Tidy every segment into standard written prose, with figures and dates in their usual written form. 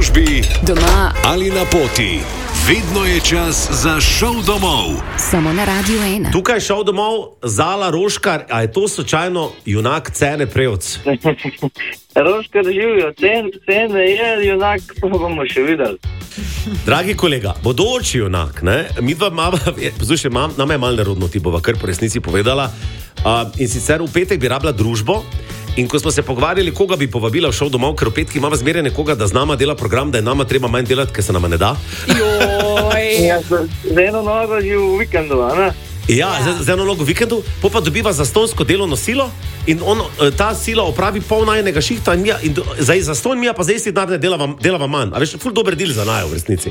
službi, doma ali na poti. Vedno je čas za šov domov. Samo na Radio 1. Tukaj šov domov, Zala Roškar, a je to slučajno junak Cene Prevc? Roškar živijo, Cene je junak, pa bomo še videli. Dragi kolega, bodoči junak, ne? Midva mama, poslušaj, nama je malo nerodno, ti bova kar po resnici povedala. In sicer v petek bi rabila družbo. In ko smo se pogovarjali, koga bi povabila v šov domov, ker v petki imamo zmeraj nekoga, da z nama dela program, da je nama treba manj delati, ker se nama ne da. Ja, z eno nogo že v vikendu, ne? Ja, z eno nogo v vikendu, pa dobiva zastonsko delovno silo in ta sila opravi pol najenega šihta in zdaj zastonj mija, pa za isti dan ne delava manj. A veš, ful dober del za najo v resnici.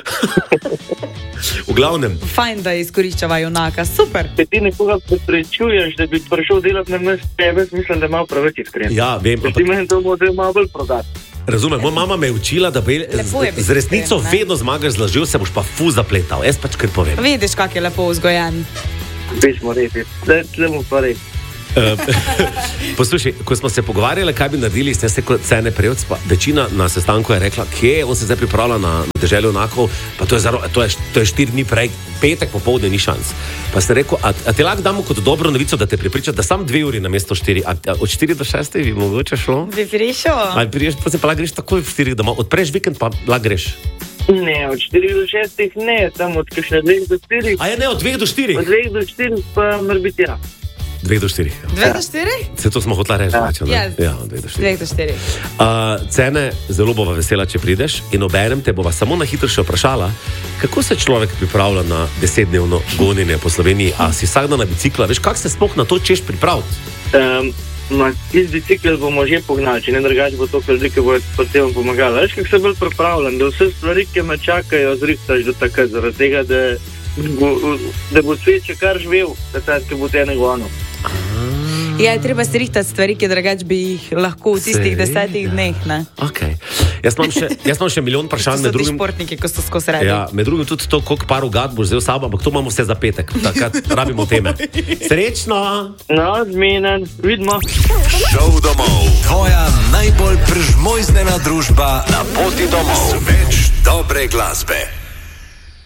V glavnem. Fajn, da izkoriščava junaka, super. Če ti nekoga preprečuješ, da bi prišel delati na mesto tebe, mislim, da je malo preveč iskren. Ja, vem. Ti meni to model malo bolj prodati. Razumem, moja mama me je učila, da z resnico vedno zmagaš z lažjo, se boš pa ful zapletal. Jaz pač kar povem. Vidiš, kak je lepo vzgojen. Pismo reči, zdaj mu pa reči. Poslušaj, ko smo se pogovarjali, kaj bi naredili, ste se kot Cene Prevc, pa večina na sestanku je rekla, kje on se zdaj pripravlja na deželjo junakov, pa to je 4 dni prej, petek popoldne ni šans. Pa sem rekel, a ti lahko damo kot dobro novico, da te prepriča, da sam 2 uri namesto 4, od 4 do 6 bi mogoče šlo? Bi prišel? Pa se pa lahko greš takoj v 4 doma, odpreš vikend pa lahko greš. Ne, od 4 do 6 ne, tam od kakšne 2 do 4. A je ne, od 2 do 4? Od 2 do 4 pa mora biti ja. 2 do 4. 2 do 4? Se to smo hotela reči. Ja, 2 do 4. 2 do 4. Cene, zelo bova vesela, če prideš in obenem te bova samo na hitro še vprašala, kako se človek pripravlja na 10-dnevno gonjenje po Sloveniji, a si vsak dan na bicikla, veš, kak se sploh na to češ pripraviti? Iz bicikl bomo že pognali, če ne drugače bo to, ljudi, ki bojo po tem pomagali. Veš, kako se bolj pripravljam, da vse stvari, ki me čakajo, zrihtaš do takrat, zaradi tega, da bo svet še kar živel, da bo te negovano. Ja, je treba zrihtati stvari, ki drugače bi jih lahko v tistih 10 dneh, ne? Okay. Jaz imam še milijon vprašanj. To so ti športniki, ko so skozi radi. Ja, med drugim tudi to, koliko par ugat boš vzel sabo, ampak to imamo vse za petek. Takrat rabimo teme. Srečno! No, zmenen, vidimo. Šov domov. Tvoja najbolj prežmojznena družba na poti domov. Več dobre glasbe.